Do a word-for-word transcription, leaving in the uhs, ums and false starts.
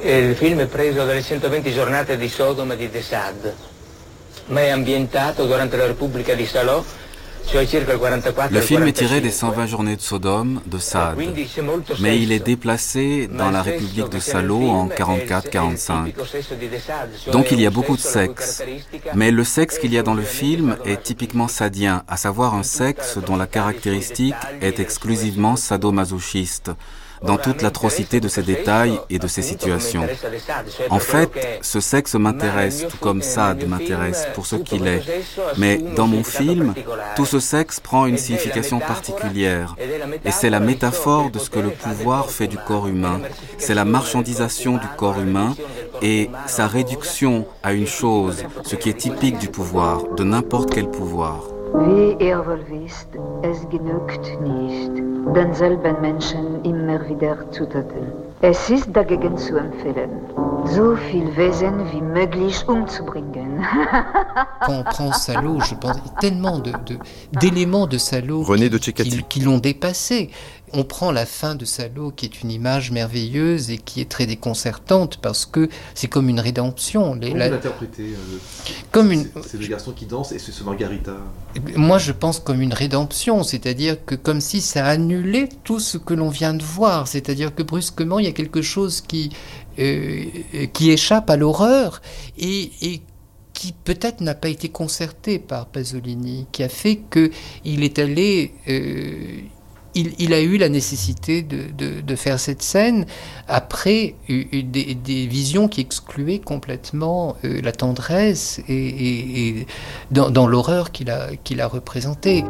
Il film è preso dalle centoventi giornate di Sodoma di De Sade, ma è ambientato durante la Repubblica di Salò. Le film est tiré des cent vingt journées de Sodome de Sade, mais il est déplacé dans la République de Salo en quarante-quatre quarante-cinq. Donc il y a beaucoup de sexe. Mais le sexe qu'il y a dans le film est typiquement sadien, à savoir un sexe dont la caractéristique est exclusivement sadomasochiste, dans toute l'atrocité de ses détails et de ses situations. En fait, ce sexe m'intéresse, tout comme Sade m'intéresse pour ce qu'il est. Mais dans mon film, tout ce sexe prend une signification particulière. Et c'est la métaphore de ce que le pouvoir fait du corps humain. C'est la marchandisation du corps humain et sa réduction à une chose, ce qui est typique du pouvoir, de n'importe quel pouvoir. Wie ihr wohl wisst, es genügt nicht, denselben Menschen immer wieder zu töten. Es ist dagegen zu empfehlen, so viel Wesen wie möglich umzubringen. Quand on prend Salo, je pense tellement de, de, d'éléments de Salo René de qui, qui, qui l'ont dépassé. On prend la fin de Salo, qui est une image merveilleuse et qui est très déconcertante parce que c'est comme une rédemption. Les, Comment la... vous l'interprétez euh, comme une... C'est le garçon qui danse et c'est ce Margarita. Moi, je pense comme une rédemption, c'est-à-dire que comme si ça annulait tout ce que l'on vient de voir. C'est-à-dire que brusquement, il y a quelque chose qui, euh, qui échappe à l'horreur et, et qui peut-être n'a pas été concerté par Pasolini, qui a fait qu'il est allé... Euh, Il, il a eu la nécessité de, de, de faire cette scène après des, des visions qui excluaient complètement euh, la tendresse et, et, et dans, dans l'horreur qu'il a, qu'il a représentée.